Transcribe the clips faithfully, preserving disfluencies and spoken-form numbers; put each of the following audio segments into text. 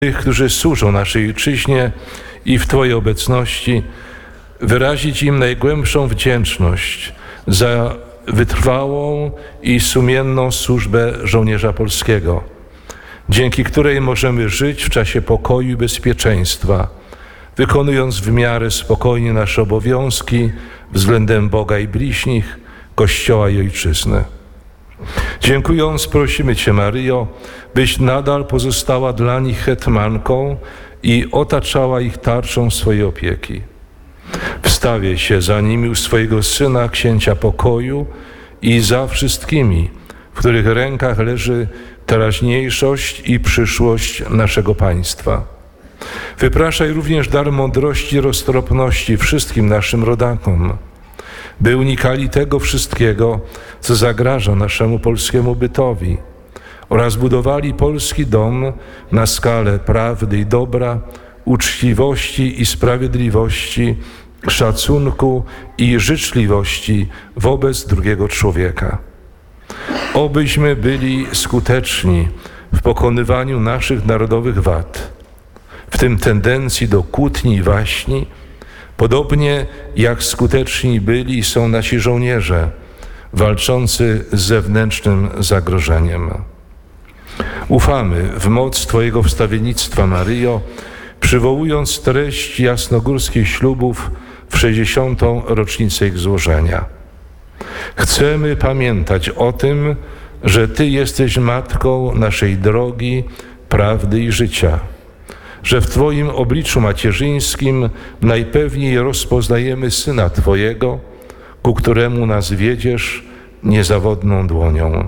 tych, którzy służą naszej ojczyźnie i w Twojej obecności wyrazić im najgłębszą wdzięczność za wytrwałą i sumienną służbę żołnierza polskiego, dzięki której możemy żyć w czasie pokoju i bezpieczeństwa, wykonując w miarę spokojnie nasze obowiązki względem Boga i bliźnich, Kościoła i Ojczyzny. Dziękując, prosimy Cię, Maryjo, byś nadal pozostała dla nich hetmanką i otaczała ich tarczą swojej opieki. Wstawię się za nimi u swojego Syna, Księcia Pokoju i za wszystkimi, w których rękach leży teraźniejszość i przyszłość naszego państwa. Wypraszaj również dar mądrości i roztropności wszystkim naszym rodakom, by unikali tego wszystkiego, co zagraża naszemu polskiemu bytowi, oraz budowali polski dom na skalę prawdy i dobra, uczciwości i sprawiedliwości, szacunku i życzliwości wobec drugiego człowieka. Obyśmy byli skuteczni w pokonywaniu naszych narodowych wad, w tym tendencji do kłótni i waśni, podobnie jak skuteczni byli i są nasi żołnierze walczący z zewnętrznym zagrożeniem. Ufamy w moc Twojego wstawiennictwa, Maryjo, przywołując treść jasnogórskich ślubów w sześćdziesiątą rocznicę ich złożenia. Chcemy pamiętać o tym, że Ty jesteś matką naszej drogi, prawdy i życia, że w Twoim obliczu macierzyńskim najpewniej rozpoznajemy Syna Twojego, ku któremu nas wiedziesz niezawodną dłonią.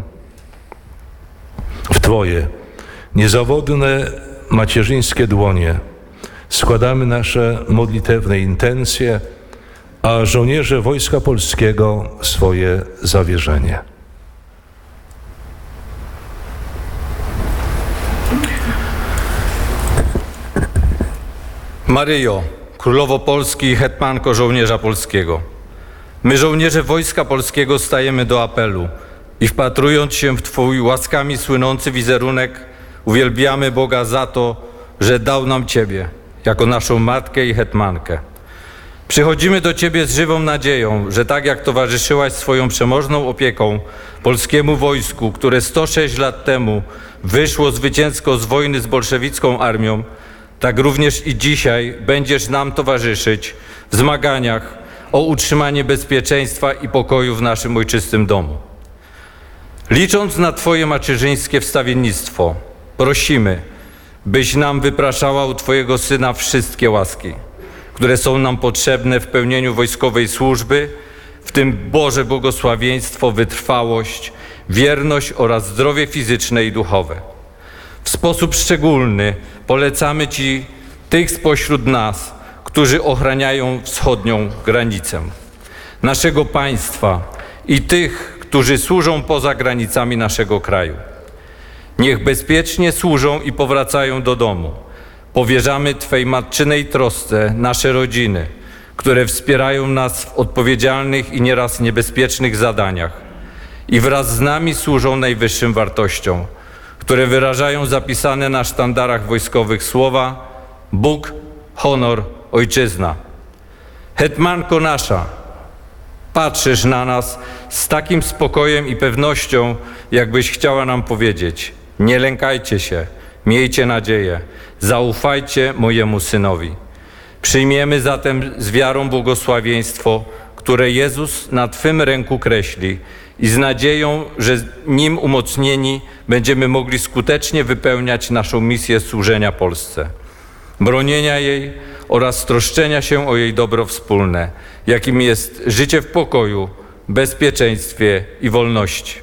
W Twoje niezawodne macierzyńskie dłonie składamy nasze modlitewne intencje, a żołnierze Wojska Polskiego swoje zawierzenie. Maryjo, Królowo Polski i hetmanko żołnierza polskiego, my, żołnierze Wojska Polskiego, stajemy do apelu i wpatrując się w Twój łaskami słynący wizerunek, uwielbiamy Boga za to, że dał nam Ciebie jako naszą matkę i hetmankę. Przychodzimy do Ciebie z żywą nadzieją, że tak jak towarzyszyłaś swoją przemożną opieką polskiemu wojsku, które sto sześć lat temu wyszło zwycięsko z wojny z bolszewicką armią, tak również i dzisiaj będziesz nam towarzyszyć w zmaganiach o utrzymanie bezpieczeństwa i pokoju w naszym ojczystym domu. Licząc na Twoje macierzyńskie wstawiennictwo, prosimy, byś nam wypraszała u Twojego Syna wszystkie łaski, które są nam potrzebne w pełnieniu wojskowej służby, w tym Boże błogosławieństwo, wytrwałość, wierność oraz zdrowie fizyczne i duchowe. W sposób szczególny polecamy Ci tych spośród nas, którzy ochraniają wschodnią granicę naszego państwa i tych, którzy służą poza granicami naszego kraju. Niech bezpiecznie służą i powracają do domu. Powierzamy Twej matczynej trosce nasze rodziny, które wspierają nas w odpowiedzialnych i nieraz niebezpiecznych zadaniach i wraz z nami służą najwyższym wartościom, które wyrażają zapisane na sztandarach wojskowych słowa: Bóg, honor, ojczyzna. Hetmanko nasza, patrzysz na nas z takim spokojem i pewnością, jakbyś chciała nam powiedzieć: nie lękajcie się, miejcie nadzieję, zaufajcie mojemu Synowi. Przyjmiemy zatem z wiarą błogosławieństwo, które Jezus na Twym ręku kreśli, i z nadzieją, że nim umocnieni będziemy mogli skutecznie wypełniać naszą misję służenia Polsce, bronienia jej oraz troszczenia się o jej dobro wspólne, jakim jest życie w pokoju, bezpieczeństwie i wolności.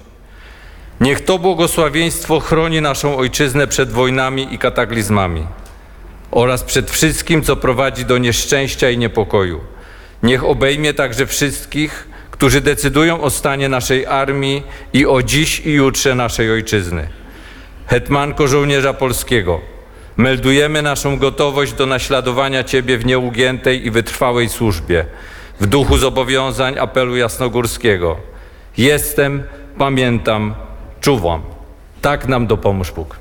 Niech to błogosławieństwo chroni naszą ojczyznę przed wojnami i kataklizmami oraz przed wszystkim, co prowadzi do nieszczęścia i niepokoju. Niech obejmie także wszystkich, którzy decydują o stanie naszej armii i o dziś i jutrze naszej ojczyzny. Hetmanko żołnierza polskiego, meldujemy naszą gotowość do naśladowania Ciebie w nieugiętej i wytrwałej służbie, w duchu zobowiązań apelu jasnogórskiego. Jestem, pamiętam, czuwam. Tak nam dopomóż Bóg.